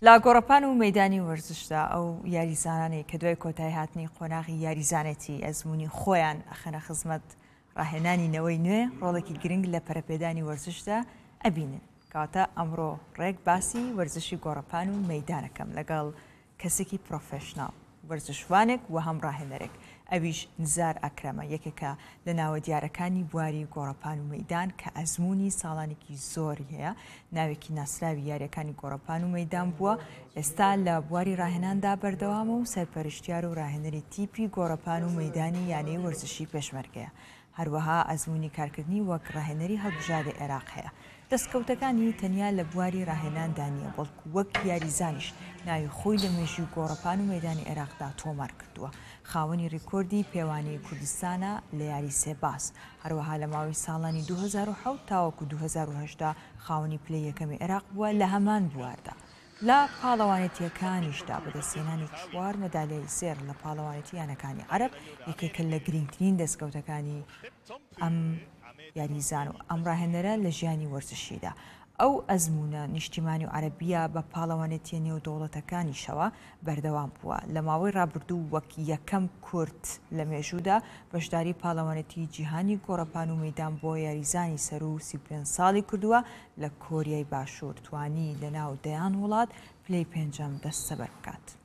لا گۆڕەپان و مەیدانی وەرزشدا ئەو یاریزانانەی کە دوای کۆتایی هاتنی قۆناغی یاریزانەتی ئەزمموی خۆیان ئەخەنە خزمەت ڕاهێنانینەوەی نوێ ڕۆڵێکی گرنگ لە پەرەپێدانی وەرزشدا ئەبینن. کەواتە ئەمڕۆ ڕێک باسی وەرزشی گۆڕەپان و مەیدانەکەم لەگەڵ کەسێکی پرۆفێشناڵ وەرزشوانێک و هەم ڕاهێنەرێک، ئەویش نزار ئەکرەمە، یەکێکە لە ناوە دیارەکانی بواری گۆڕەپان و مەیدان کە ئەزمموی ساڵانێکی زۆری هەیە، ناوێکی ناسراوی یاریەکانی گۆڕەپان و مەیدان بووە. ئێستا لە بواری ڕاهێناندا بەردەوامە و سەرپەرشتیار و ڕاهێنەری تیپی گۆڕەپان و مەیدانی یانەی وەرزشی پێشمەرگەیە. هەروەها ئەزمموی کارکردنی وەک ڕاهێنەری هەڵبژاردەی عێراق هەیە. دەستکەوتەکانی تەنیا لە بواری ڕاهێناندا نییە، بەڵکو وەک یاریزانیش ناوی خۆی لە مێژووی گۆڕەپان و مەیدانی عێراقدا تۆمار کردووە. خاوەنی ڕیکۆردی پێوانەی کوردستانە لە یاری سێباس، هەروەها لە ماوەی ساڵانی 2007 تاوەکو 2010 خاوەنی پلەی یەکەمی عێراق بووە لە هەمان بواردا. لە پاڵەوانێتیەکانیشدا بەدەستهێنانی 4 مەدالیای زێر لە پاڵەوانێتی یانەکانی عەرب، یەکێکە لە گرنگترین دەستکەوتەکانی ئەم یاریزان و ئەم ڕاهێنەرە لە ژیانی وەرزشیدا. ئەو ئەزممونە نیشتیمانی و عەرەبیە بە پاڵەوانێتیە نێودەوڵەتەکانیشەوە بەردەوام بووە. لە ماوەی ڕابردوو وەک یەکەم کورد لە مێژوودا بەشداری پاڵەوانێتی جیهانی گۆڕەپان و مەیدان بۆ یاریزانی سەر و 35 ساڵی کردووە. لە کۆریای باشوور توانی لە ناو دەیان وڵات پلەی پێنجەم دەستەبەر بکات.